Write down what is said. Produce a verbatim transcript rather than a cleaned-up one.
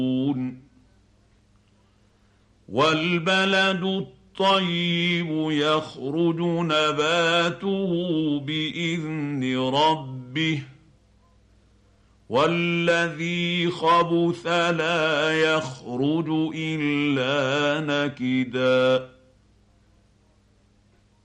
والبلد الطيب يخرج نباته باذن ربه والذي خبث لا يخرج الا نكدا